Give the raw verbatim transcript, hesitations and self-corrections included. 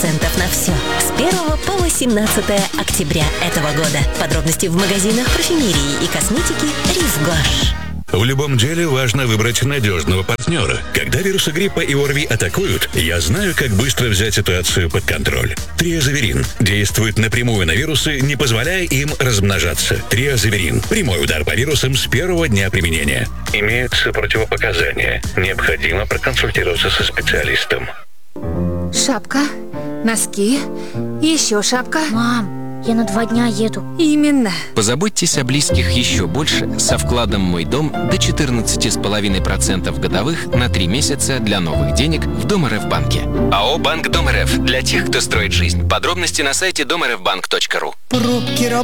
процентов на все. С первого по восемнадцатое октября этого года. Подробности в магазинах парфюмерии и косметики «Рив Гош». В любом деле важно выбрать надежного партнера. Когда вирусы гриппа и ОРВИ атакуют, я знаю, как быстро взять ситуацию под контроль. Триазаверин действует напрямую на вирусы, не позволяя им размножаться. Триазаверин – прямой удар по вирусам с первого дня применения. Имеются противопоказания. Необходимо проконсультироваться со специалистом. Шапка, носки, еще шапка. Мам, я на два дня еду. Именно. Позаботьтесь о близких еще больше со вкладом «Мой дом» до четырнадцати с половиной процентов годовых на три месяца для новых денег в Дом.РФ-банке. АО «Банк Дом.РФ» для тех, кто строит жизнь. Подробности на сайте дом эр эф банк точка ру. Пробки работают.